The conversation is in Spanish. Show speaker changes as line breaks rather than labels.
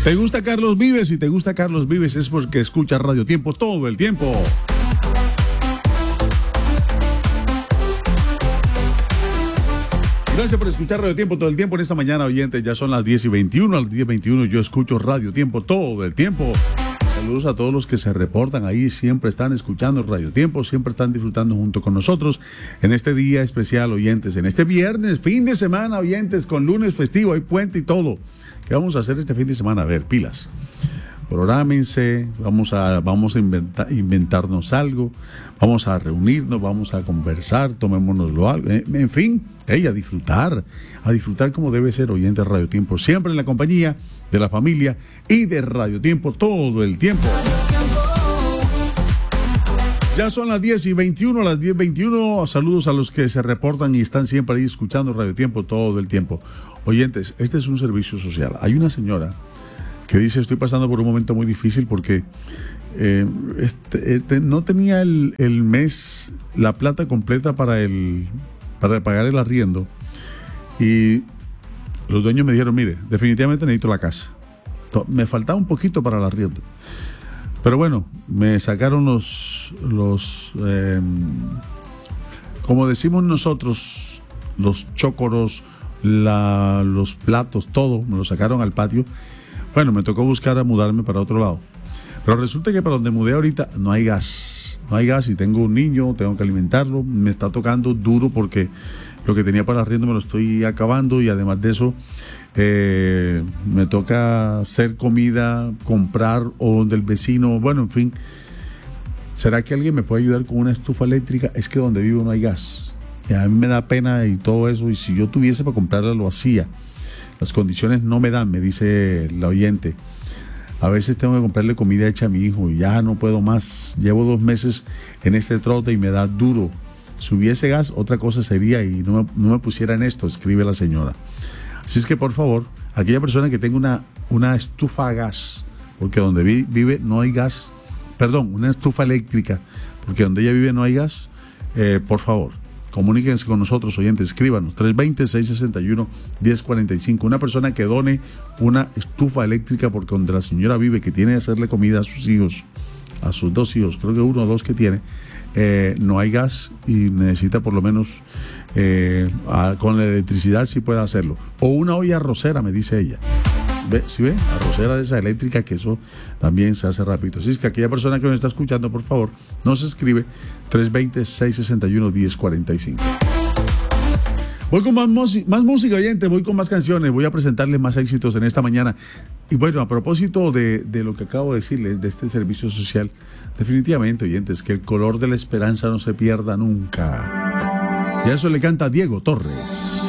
¿Te gusta Carlos Vives? Si te gusta Carlos Vives es porque escuchas Radio Tiempo todo el tiempo. Gracias por escuchar Radio Tiempo todo el tiempo en esta mañana, oyentes. Ya son las 10:21, a las 10:21 yo escucho Radio Tiempo todo el tiempo. Saludos a todos los que se reportan ahí, siempre están escuchando Radio Tiempo, siempre están disfrutando junto con nosotros en este día especial, oyentes, en este viernes, fin de semana, oyentes, con lunes festivo, hay puente y todo. ¿Qué vamos a hacer este fin de semana? A ver, pilas. Prográmense, vamos a inventarnos algo, vamos a reunirnos, vamos a conversar, tomémonoslo algo, en fin, a disfrutar como debe ser, oyentes de Radio Tiempo, siempre en la compañía de la familia y de Radio Tiempo todo el tiempo. Ya son las 10:21, las 10:21. Saludos a los que se reportan y están siempre ahí escuchando Radio Tiempo todo el tiempo. Oyentes, este es un servicio social. Hay una señora que dice: estoy pasando por un momento muy difícil porque no tenía el mes, la plata completa para pagar el arriendo. Y los dueños me dijeron: mire, definitivamente necesito la casa. Me faltaba un poquito para el arriendo. Pero bueno, me sacaron los como decimos nosotros, los chócoros, los platos, todo, me lo sacaron al patio. Bueno, me tocó buscar a mudarme para otro lado. Pero resulta que para donde mudé ahorita no hay gas. No hay gas y tengo un niño, tengo que alimentarlo. Me está tocando duro porque lo que tenía para arriendo me lo estoy acabando y además de eso me toca hacer comida, comprar o del vecino, bueno, en fin. ¿Será que alguien me puede ayudar con una estufa eléctrica? Es que donde vivo no hay gas. Y a mí me da pena y todo eso, y si yo tuviese para comprarla lo hacía. Las condiciones no me dan, me dice la oyente. A veces tengo que comprarle comida hecha a mi hijo y ya no puedo más. Llevo 2 meses en este trote y me da duro. Si hubiese gas, otra cosa sería y no me pusiera en esto, escribe la señora. Así es que, por favor, aquella persona que tenga una estufa a gas, porque donde vive no hay gas, perdón, una estufa eléctrica, porque donde ella vive no hay gas, por favor, comuníquense con nosotros, oyentes, escríbanos, 320-661-1045. Una persona que done una estufa eléctrica porque donde la señora vive, que tiene que hacerle comida a sus hijos, a sus 2 hijos, creo que 1 o 2 que tiene, no hay gas y necesita por lo menos con la electricidad sí puede hacerlo. O una olla arrocera, me dice ella. ¿Sí ve? Arrocera de esa eléctrica, que eso también se hace rápido. Así es que aquella persona que nos está escuchando, por favor, nos escribe 320-661-1045. Voy con más música, oyente, voy con más canciones, voy a presentarles más éxitos en esta mañana. Y bueno, a propósito de lo que acabo de decirles, de este servicio social, definitivamente, oyentes, que el color de la esperanza no se pierda nunca. Y a eso le canta Diego Torres.